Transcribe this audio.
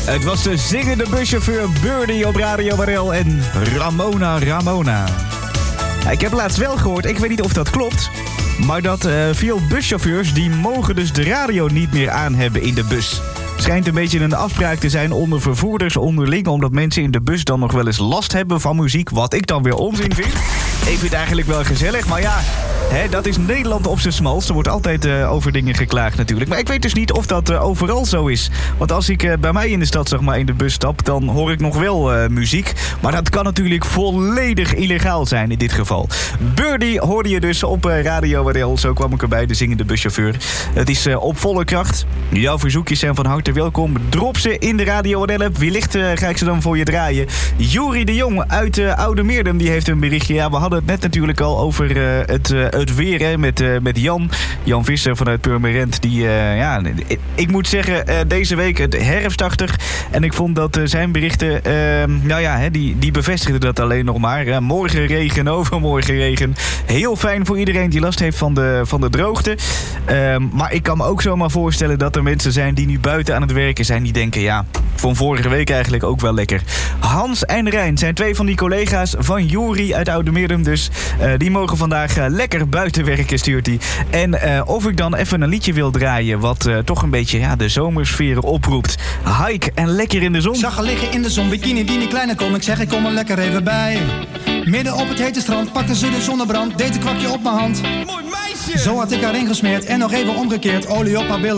Het was de zingende buschauffeur Birdie op Radio Warel en Ramona. Ik heb laatst wel gehoord, ik weet niet of dat klopt, maar dat veel buschauffeurs die mogen dus de radio niet meer aan hebben in de bus. Schijnt een beetje een afspraak te zijn onder vervoerders onderling, omdat mensen in de bus dan nog wel eens last hebben van muziek, wat ik dan weer onzin vind. Ik vind het eigenlijk wel gezellig, maar ja, dat is Nederland op zijn smalst. Er wordt altijd over dingen geklaagd natuurlijk. Maar ik weet dus niet of dat overal zo is. Want als ik bij mij in de stad, zeg maar, in de bus stap, dan hoor ik nog wel muziek. Maar dat kan natuurlijk volledig illegaal zijn in dit geval. Birdie hoorde je dus op Radio Warel. Zo kwam ik erbij, de zingende buschauffeur. Het is op volle kracht. Jouw verzoekjes zijn van harte welkom. Drop ze in de Radio Warel app. Wellicht ga ik ze dan voor je draaien. Juri de Jong uit Oude Meerdum, die heeft een berichtje. Ja, we hadden het net natuurlijk al over het weer, hè, met Jan Visser vanuit Purmerend. Die, ik moet zeggen, deze week het herfstachtig. En ik vond dat zijn berichten, die bevestigden dat alleen nog maar. Morgen regen, overmorgen regen. Heel fijn voor iedereen die last heeft van de droogte. Maar ik kan me ook zomaar voorstellen dat er mensen zijn die nu buiten aan het werken zijn. Die denken, ja, van vorige week eigenlijk ook wel lekker. Hans en Rijn zijn twee van die collega's van Juri uit Oude Meerdum. Dus die mogen vandaag lekker buiten werken, stuurt hij. En of ik dan even een liedje wil draaien wat toch een beetje de zomersfeer oproept. Hike en lekker in de zon. Ik zag haar liggen in de zon, bikini die niet kleiner kon. Ik zeg, ik kom er lekker even bij. Midden op het hete strand pakte ze de zonnebrand. Deed een kwakje op mijn hand. Mooi meisje! Zo had ik haar ingesmeerd en nog even omgekeerd. Olie op haar billen.